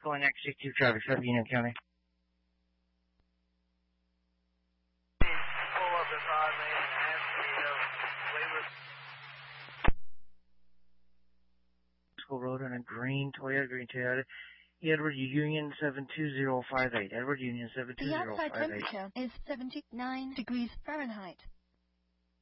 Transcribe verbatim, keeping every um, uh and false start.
Going X sixty-two traffic, traffic Union County. Pull up this high main and School Road on a green Toyota, green Toyota. Edward Union seven two zero five eight. Edward Union seven two The zero five eight. outside temperature is seventy-nine degrees Fahrenheit.